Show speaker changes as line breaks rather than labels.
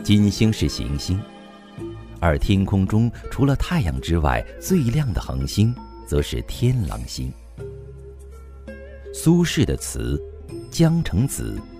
金星是行星，而天空中除了太阳之外最亮的恒星则是天狼星。苏轼的词《江城子·